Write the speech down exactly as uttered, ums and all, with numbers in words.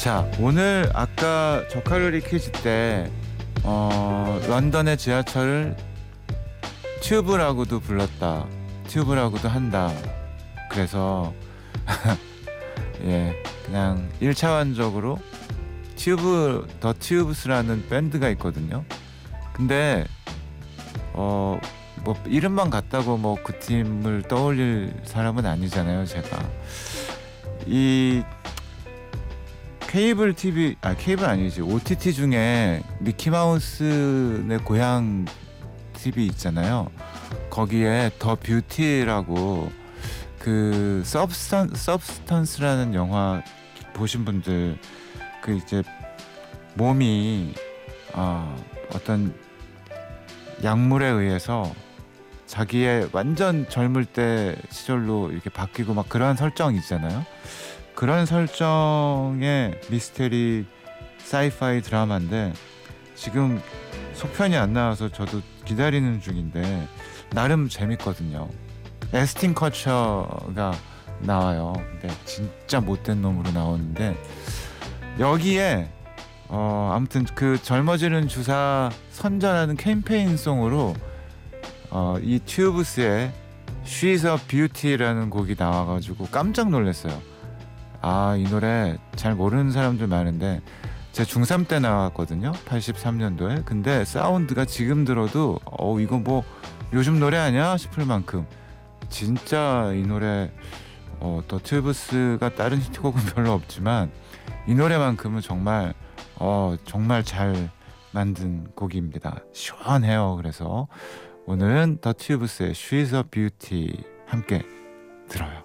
자, 오늘 아까 저칼로리 퀴즈 때 어, 런던의 지하철을 튜브라고도 불렀다, 튜브라고도 한다. 그래서 예, 그냥 일차원적으로 튜브 더 튜브스라는 밴드가 있거든요. 근데 어, 뭐 이름만 같다고 뭐 그 팀을 떠올릴 사람은 아니잖아요, 제가. 이 케이블 티비, 아 케이블 아니지, 오티티 중에 미키마우스네 고향 티비 있잖아요. 거기에 더 뷰티라고 그 서브스턴, 서브스턴스라는 영화 보신 분들, 그 이제 몸이 어, 어떤 약물에 의해서 자기의 완전 젊을 때 시절로 이렇게 바뀌고 막 그런 설정 있잖아요. 그런 설정의 미스테리 사이파이 드라마인데 지금 속편이 안 나와서 저도 기다리는 중인데 나름 재밌거든요. 에스틴 커처가 나와요. 근데 진짜 못된 놈으로 나오는데 여기에 어 아무튼 그 젊어지는 주사 선전하는 캠페인송으로 어 이 튜브스의 She's a Beauty라는 곡이 나와가지고 깜짝 놀랐어요. 아, 이 노래 잘 모르는 사람들 많은데 제 중삼 때 나왔거든요. 팔십삼 년도에. 근데 사운드가 지금 들어도 어 이거 뭐 요즘 노래 아니야 싶을 만큼 진짜 이 노래 어, 더 튜브스가 다른 히트곡은 별로 없지만 이 노래만큼은 정말 어 정말 잘 만든 곡입니다. 시원해요. 그래서 오늘은 더 튜브스의 She's a Beauty 함께 들어요.